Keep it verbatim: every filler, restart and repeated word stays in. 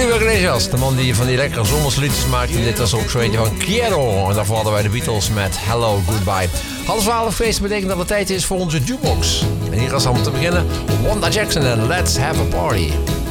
Julio Iglesias, de man die van die lekkere zomersliedjes maakt. En dit was ook zo eentje van Quiero. En daarvoor hadden wij de Beatles met Hello Goodbye. Half twaalf feest betekent dat het tijd is voor onze jukebox. En hier is om te beginnen Wanda Jackson en Let's Have a Party.